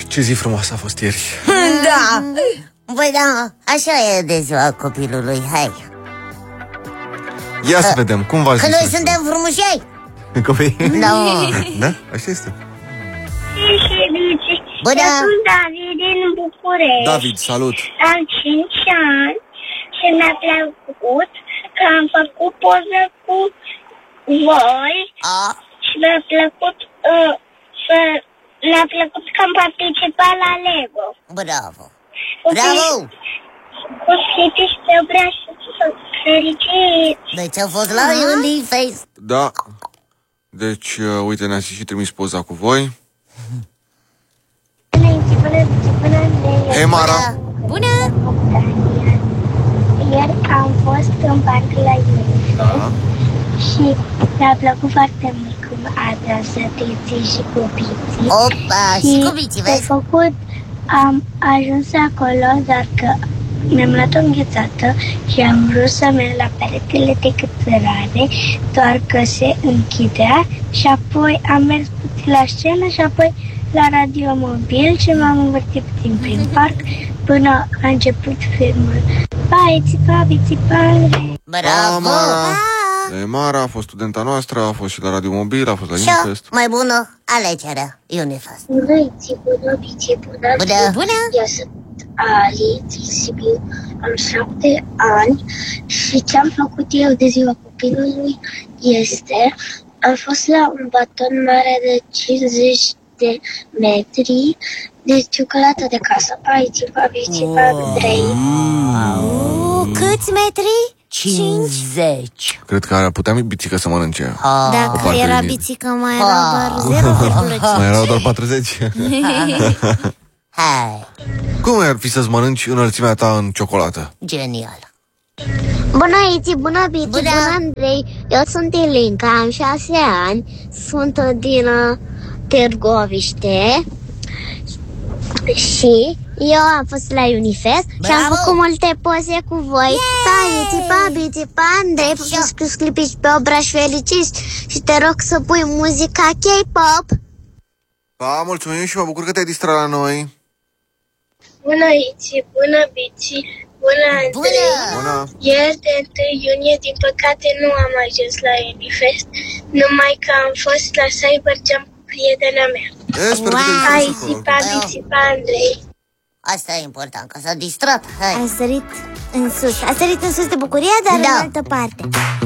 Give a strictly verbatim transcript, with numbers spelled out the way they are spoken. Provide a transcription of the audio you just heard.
Ce zi frumoasă a fost ieri. Da. Băi, da, așa e de ziua copilului, hai. Ia să vedem, cum v-ați Că zis? noi suntem frumușei. Copii? Da. Da? Așa este. Bună! Sunt David din București. David, salut! Am cinci ani și mi-a plăcut că am făcut poză cu voi. A? Și mi-a plăcut uh, să... Mi-a plăcut că am participat la Lego. Bravo! Bravo! Cu Sfinte și te vrea și să fericit. Deci a fost la Uniface. Da. Deci, uh, uite, ne-ați și trimis poza cu voi. Hei, Mara! Bună! Ieri am fost în parc la Uniface. Da. Și mi-a plăcut foarte mult cum a dansat Iții și cubiții. Opa, și cubiții, pe vezi? făcut am ajuns acolo, dar că mi-am luat o înghețată și am vrut să merg la peretele de cățărare, doar că se închidea și apoi am mers puțin la scenă și apoi la radio mobil și m-am învârtit puțin prin parc până a început filmul. Pai, țipa, bițipa. Bravo! E Mara, a fost studenta noastră, a fost și la Radio Mobil, a fost la Și Unifest. mai bună alegerea, Unifest. Bună, Iții, bună, biții, bună. Bună! Bună! Eu sunt Ali, din Sibiu, am șapte ani și ce am făcut eu de ziua copilului este, am fost la un baton mare de cincizeci de metri de ciocolată de casă. Pai, țipa, bițipa, trei. Câți metri? cincizeci. Cred că ar putea bicică să mănânce. Ah. Dacă parte era din- bițică, mai era doar zero virgulă cinci. Mai erau doar patruzeci. Hai, Cum ar fi să-ți mănânci înălțimea ta în ciocolată? genial. Bună, Iții, bună, Bici, Bună. bună, Andrei. Eu sunt Ilinca, am șase ani, sunt din uh, Târgoviște și eu am fost la Unifest și am Bravo. făcut multe poze cu voi. Pa, Iții, pa, Bici, pa, Andrei, Așa. să clipici pe obraș fericiți și te rog să pui muzica K-pop. Da, mulțumim și mă bucur că te-ai distrat la noi. Bună, Iții, bună, Bici, bună, Andrei. Bună! Bună! Ieri de întâi iunie, din păcate, nu am ajuns la Unifest, numai că am fost la Cyber Jam cu prietena mea. E, sper că te Hai, distrezi acolo. țipa, bițipa, Andrei. Asta e important, că s-a distrat. Hai. A sărit în sus. A sărit în sus de bucurie, dar Da. în altă parte.